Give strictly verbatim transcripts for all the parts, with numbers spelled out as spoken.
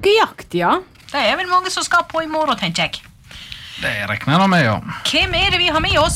bukkejakt, ja. Det er vel mange som skal på i morgen, tenker jeg. Det regner jeg med, ja. Hvem er det vi har med oss?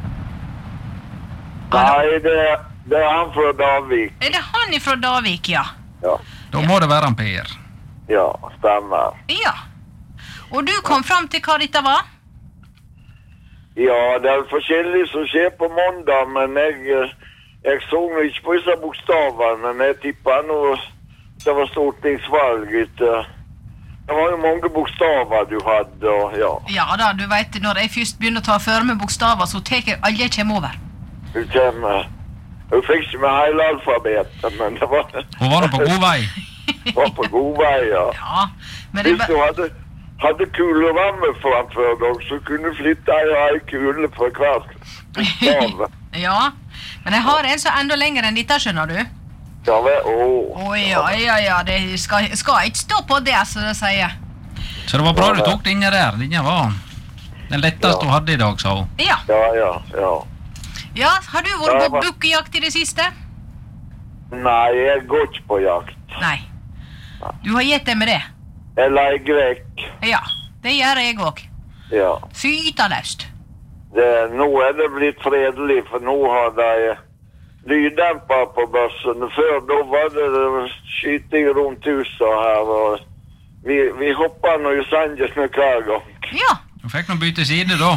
Nei, det, det er han fra Davik. Er det han ifra Davik, ja? Ja, Da må det være en Per. ja, stemmer. Ja. Og du kom fram til hva dette var? Ja, det er forskjellig som skjer på måndag, men jeg, eh, jeg så nå ikke på disse bokstavene, men jeg tippet nå det var stortingsvalg etter. Det var jo mange bokstaver du hadde, og ja. Ja da, du vet, når jeg først begynner å ta føre med bokstaver, så tek jeg alle jeg kommer over. Du kommer, hun fikk ikke med hele alfabetet, men det var, Hun var nå på god vei. var på god vei, ja. Ja, men det Hvis du hadde, hadde kuleramme framfor deg, så kunne du flytte ei kule for hver bokstav. Ja, men jeg har en som er enda lenger enn dette, skjønner du? Ja, vel, åh. Å ja, ja, ja, det skal, skal ikke stå på det, så det sier. Så det var bra du tok den der. Den var den letteste hun hadde i dag, sa hun. Ja, Ja, ja, ja. ja, har du vært Ja, på hva- bukkejakt i det siste? Nei, jeg går ikke på jakt. Nei. Du har gitt deg med det? Jeg leger vekk. Ja, det gjør jeg også. Ja. Fytaløst. Det, nå er det blitt fredelig, for nå har de lyddemper på bøssen. Før da var det skyting rundt huset her, og vi, vi hopper nå i sangen med hver gang. Ja, Du fikk nå bytte side, da.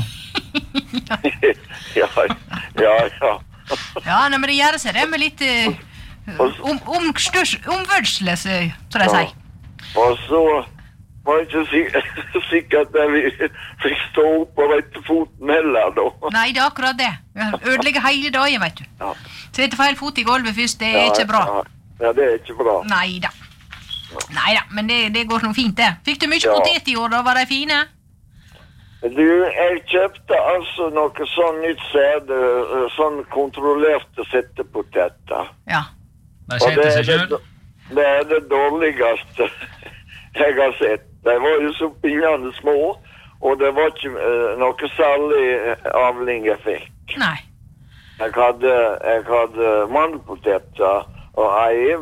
Ja, ja, ja. ja, nei, men det gjør seg det med litt eh, om, omstørs, omvørsle, så så jeg sier. Og så var det ikke sik sikkert at vi fikk stå opp på rette foten heller, da. Nei, det er akkurat det. Ødelegger hele dagen, vet du. Ja. Sette feil fot i gulvet først, det er ikke bra. Ja, ja, det er ikke bra. Neida. Neida, men det, det går noe fint, det. Fikk du mye Ja. potet i år, da? Var de fine? Du, jeg kjøpte altså noe sånn nytt sæde, eh, sånn kontrollerte settepoteter. Ja. De Og setter det seg er sjøl. det, det er det dårligste jeg har sett. De var jo så pinnende små, og det var ikke eh, noe særlig eh, avling jeg fikk. Nei. Jeg hadde, jeg hadde mandelpoteter og ei,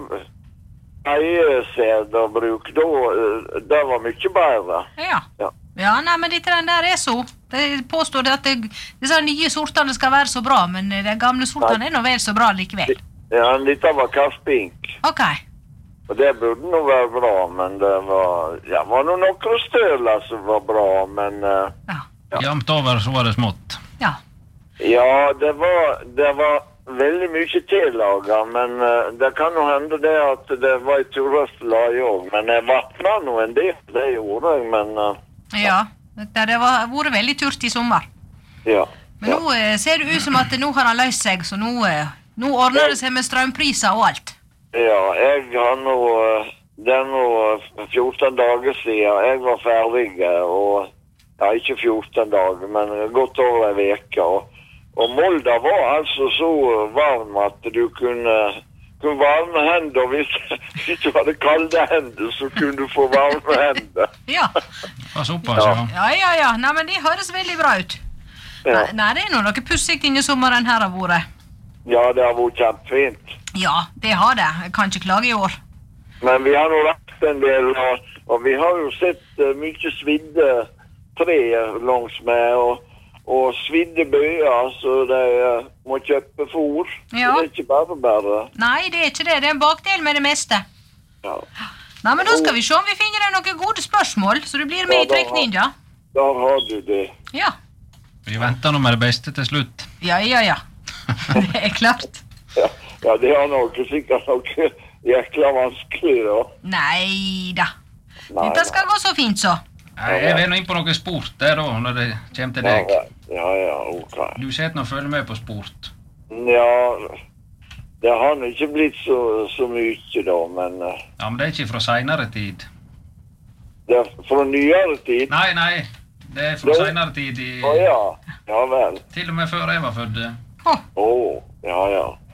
ei sæd å bruke da. eh, Det var mye bedre. Ja. Ja. Ja, nei, men dette den der er så. De påstår det at det, disse nye sortene skal være så bra, men de gamle sortene er nå vel så bra likevel. Ja, dette var kaffpink. Ok. Og det burde nå være bra, men det var, ja, var nå noen støler som var bra, men eh, Ja. Jevnt over så var det smått. Ja. ja, det var, det var veldig mye tillaget, men eh, det kan jo hende det at det var i turrøst lage også, men jeg vattnet nå en del, det gjorde jeg, men eh, Ja. Det det har vært veldig turt i sommer. ja. Men nå eh, ser det ut som at nå har han løst seg, så nå, eh, nå ordner det seg med strømpriser og alt. Ja, jeg har nå, eh, det er nå fjorten dager siden jeg var ferdig, og ja, ikke fjorten dager, men godt over en veke, og, og Molda var altså så varm at du kunne, kunne varme hender, hvis, hvis du hadde kalde hender, så kunne du få varme hender. Ja. Det var såpass, ja. Ja, ja, ja. Nei, men det høres veldig bra ut. Ja, Nei, nei, det er nå noe pussigt inni sommeren her har vært. ja det har vært kjempefint. Ja, det har det. Jeg kan ikke klage i år. Men vi har nå lagt en del, og, og vi har jo sett uh, mye svidde tre langs med, og, og svidde bøyer, så de uh, må kjøpe fôr. Ja. Så det er ikke bare bare. Nei, det er ikke det. Det er en bakdel med det meste. Ja. Nei, men da skal vi se om vi finner deg noen gode spørsmål, så du blir med Ja, i trekninja. Der har du det. Ja. Vi venter nå med det beste til slutt. Ja, ja, ja. Det er klart. Ja, ja det er noe sikkert noe jækla vanskelig da. Nei da. Nei, Dette skal gå så fint, så. Nei, jeg vil nå inn på noe sport der da, når det kommer til deg. Ja, ja, ok. Du sitter nå og følger med på sport. Ja, det har nå ikke blitt så, så mye da, men uh, Ja, men det er ikke fra senere tid. det er fra nyere tid. Nei, nei, det er fra Jo. senere tid i... Å ja, ja vel. Til og med før jeg var født. Å, Å, ja, ja.